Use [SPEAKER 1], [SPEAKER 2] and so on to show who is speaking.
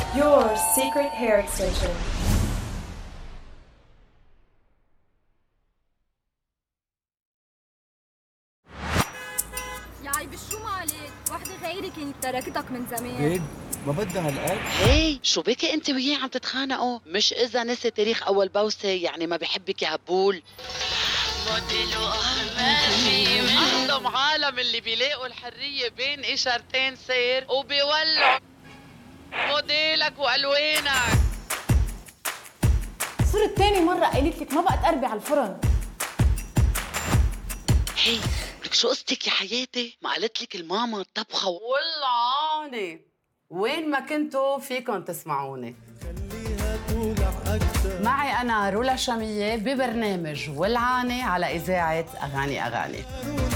[SPEAKER 1] Your secret hair extension.
[SPEAKER 2] يا عيب شو مالك؟ وحدة غيري كانت تركتك من زمان.
[SPEAKER 3] ايه ما بدها هالقد؟
[SPEAKER 4] هي شو بكي انت وياه عم تتخانقوا؟ مش اذا نسي تاريخ اول بوسه يعني ما بحبك يا هبول. موديلو ما في منهم عالم اللي بيلاقوا الحريه بين اشارتين سير وبيولعوا موديلك والوانك.
[SPEAKER 5] صرت تاني مرة قايلت لك ما بقى تقربي على الفرن.
[SPEAKER 4] هي لك شو قصتك يا حياتي؟ ما قالت لك الماما الطبخه
[SPEAKER 6] والله وين ما كنتوا فيكن تسمعوني. معي أنا رولا شامية ببرنامج ولعانة على إذاعة أغاني.